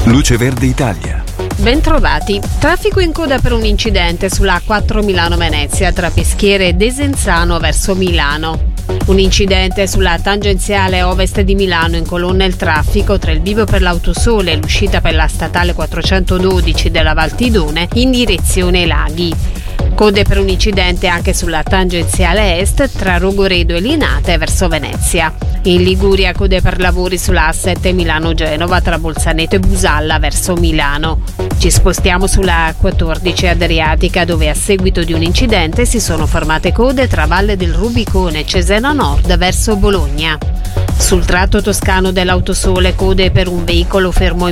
Luce Verde Italia. Bentrovati. Traffico in coda per un incidente sulla A4 Milano-Venezia tra Peschiera e Desenzano verso Milano. Un incidente sulla tangenziale ovest di Milano incolonna il traffico tra il bivio per l'Autosole e l'uscita per la statale 412 della Valtidone in direzione Laghi. Code per un incidente anche sulla tangenziale est tra Rogoredo e Linate verso Venezia. In Liguria code per lavori sulla A7 Milano-Genova tra Bolzaneto e Busalla verso Milano. Ci spostiamo sulla A14 Adriatica, dove a seguito di un incidente si sono formate code tra Valle del Rubicone e Cesena Nord verso Bologna. Sul tratto toscano dell'Autosole code per un veicolo fermo